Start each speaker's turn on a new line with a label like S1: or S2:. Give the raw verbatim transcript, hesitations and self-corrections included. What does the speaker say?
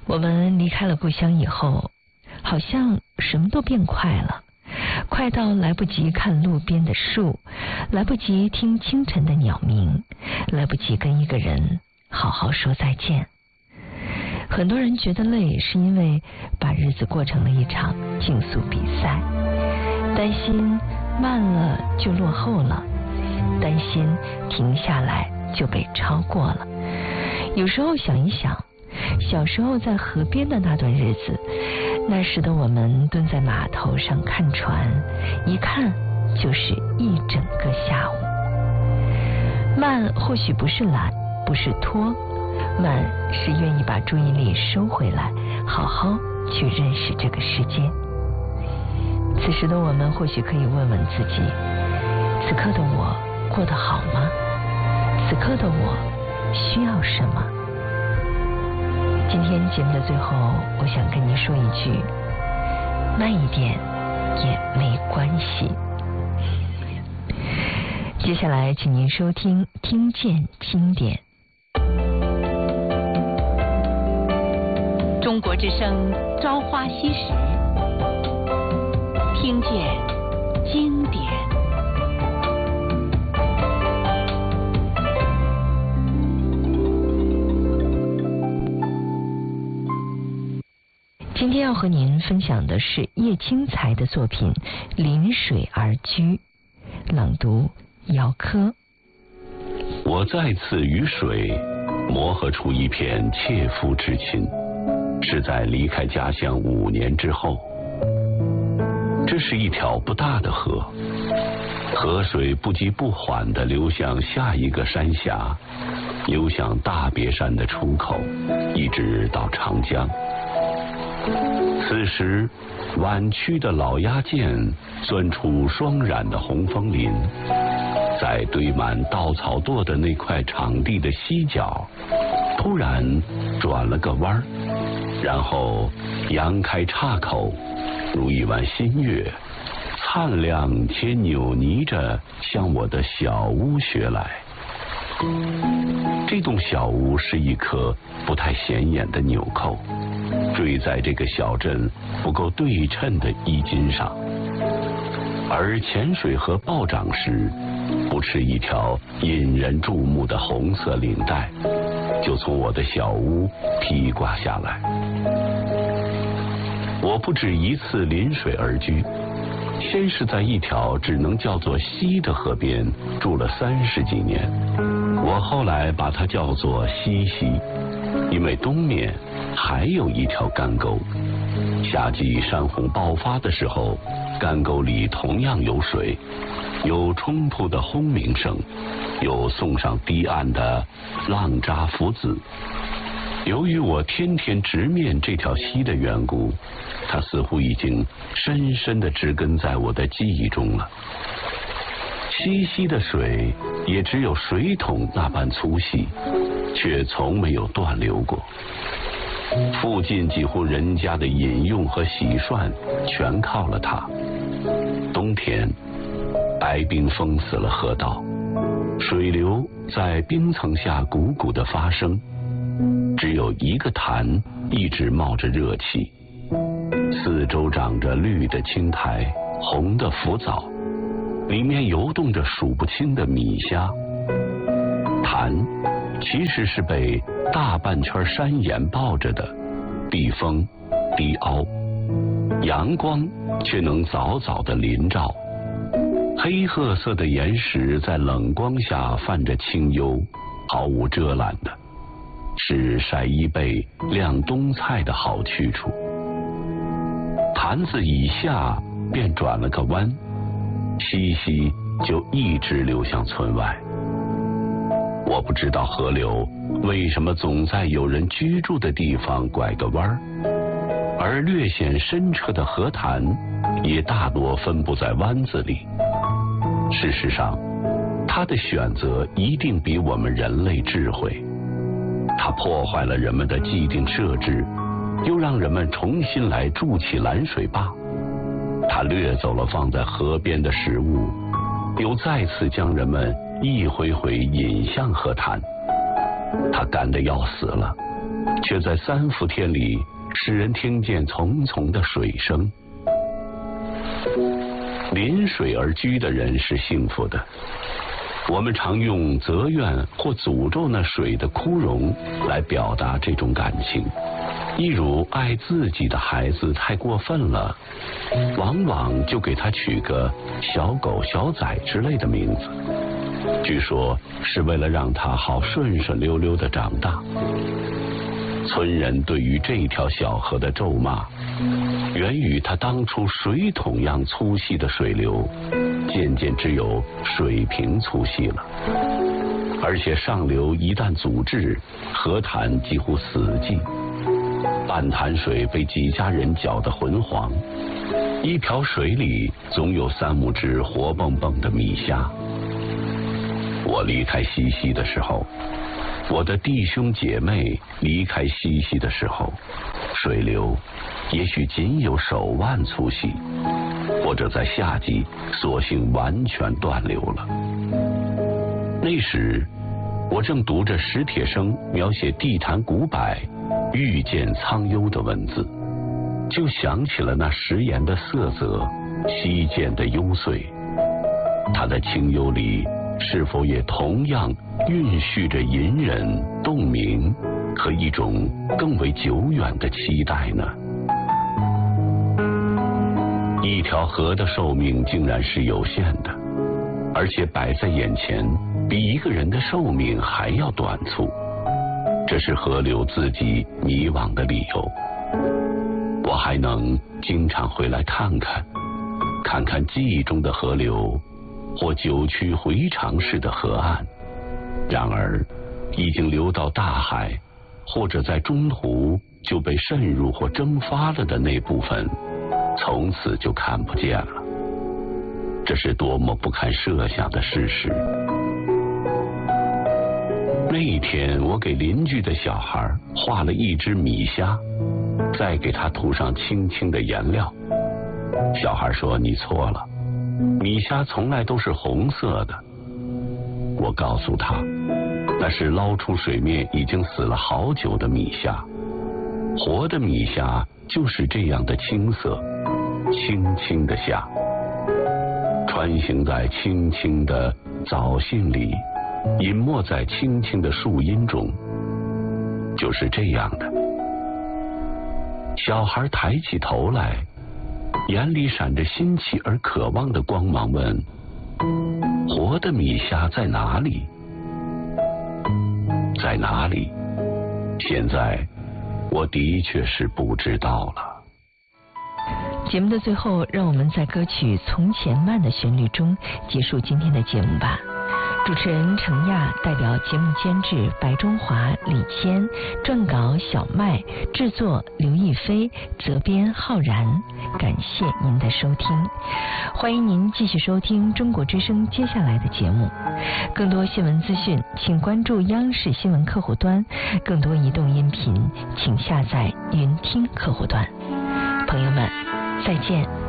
S1: 我们离开了故乡以后，好像什么都变快了，快到来不及看路边的树，来不及听清晨的鸟鸣，来不及跟一个人好好说再见。很多人觉得累，是因为把日子过成了一场竞速比赛，担心慢了就落后了，担心停下来就被超过了。有时候想一想，小时候在河边的那段日子，那时的我们蹲在码头上看船，一看就是一整个下午。慢或许不是懒，不是拖，慢是愿意把注意力收回来，好好去认识这个世界。此时的我们或许可以问问自己，此刻的我过得好吗？此刻的我需要什么？今天节目的最后，我想跟您说一句，慢一点也没关系。接下来请您收听听见经典。
S2: 中国之声朝花夕拾，听见经典。
S1: 今天要和您分享的是叶青才的作品《临水而居》，朗读姚科。
S3: 我再次与水磨合出一片切肤之情，是在离开家乡五年之后。这是一条不大的河，河水不急不缓地流向下一个山峡，流向大别山的出口，一直到长江。此时弯曲的老鸦涧钻出双染的红枫林，在堆满稻草垛的那块场地的西角突然转了个弯儿，然后扬开岔口，如一弯新月，灿亮且扭捏着向我的小屋学来。这栋小屋是一颗不太显眼的纽扣，坠在这个小镇不够对称的衣襟上，而潜水和暴涨时，不持一条引人注目的红色领带，就从我的小屋披挂下来。我不止一次临水而居，先是在一条只能叫做溪的河边住了三十几年，我后来把它叫做西溪，因为东面还有一条干沟，夏季山洪爆发的时候，干沟里同样有水，有冲突的轰鸣声，有送上堤岸的浪渣浮子。由于我天天直面这条溪的缘故，它似乎已经深深地植根在我的记忆中了。溪溪的水也只有水桶那般粗细，却从没有断流过。附近几户人家的饮用和洗涮全靠了它。冬天，白冰封死了河道，水流在冰层下汩汩地发生，只有一个潭一直冒着热气，四周长着绿的青苔，红的浮藻，里面游动着数不清的米虾。潭其实是被大半圈山岩抱着的，避风低凹，阳光却能早早地临照。黑褐色的岩石在冷光下泛着清幽，毫无遮拦的，是晒衣被晾冬菜的好去处。潭子以下便转了个弯，溪溪就一直流向村外。我不知道河流为什么总在有人居住的地方拐个弯儿，而略显深澈的河潭也大多分布在湾子里。事实上，它的选择一定比我们人类智慧。它破坏了人们的既定设置，又让人们重新来筑起拦水坝。它掠走了放在河边的食物，又再次将人们一回回引向河滩。它干得要死了， 却在三伏天里使人听见淙淙的水声。临水而居的人是幸福的。我们常用责怨或诅咒那水的枯荣来表达这种感情，一如爱自己的孩子太过分了，往往就给他取个小狗小崽之类的名字，据说是为了让他好顺顺溜溜地长大。村人对于这条小河的咒骂，源于它当初水桶样粗细的水流，渐渐只有水平粗细了。而且上流一旦阻滞，河潭几乎死寂，半潭水被几家人搅得浑黄，一瓢水里总有三五只活蹦蹦的米虾。我离开西溪的时候，我的弟兄姐妹离开西溪的时候，水流也许仅有手腕粗细，或者在夏季索性完全断流了。那时我正读着史铁生描写地坛古柏遇见苍幽的文字，就想起了那食盐的色泽，溪涧的幽邃。它的清幽里是否也同样蕴蓄着隐忍、洞明和一种更为久远的期待呢？一条河的寿命竟然是有限的，而且摆在眼前比一个人的寿命还要短促，这是河流自己迷惘的理由。我还能经常回来看看，看看记忆中的河流或九曲回肠式的河岸，然而已经流到大海，或者在中途就被渗入或蒸发了的那部分，从此就看不见了。这是多么不堪设想的事实。那一天，我给邻居的小孩画了一只米虾，再给他涂上轻轻的颜料。小孩说：“你错了，米虾从来都是红色的。”我告诉他，那是捞出水面已经死了好久的米虾，活的米虾就是这样的青色，青青的虾，穿行在青青的藻荇里，隐没在青青的树荫中，就是这样的。小孩抬起头来，眼里闪着新奇而渴望的光芒，问：“活的米虾在哪里？在哪里？”现在我的确是不知道了。
S1: 节目的最后，让我们在歌曲《从前慢》的旋律中结束今天的节目吧。主持人程亚，代表节目监制白中华、李谦，撰稿小麦，制作刘亦菲，责编浩然。感谢您的收听，欢迎您继续收听中国之声接下来的节目。更多新闻资讯，请关注央视新闻客户端；更多移动音频，请下载云听客户端。朋友们，再见。